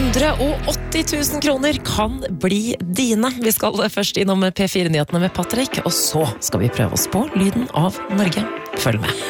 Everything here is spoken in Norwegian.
180 000 kroner kan bli dine. Vi skal først innom P4-nyhetene med Patrick, og så skal vi prøve oss på lyden av Norge. Følg med.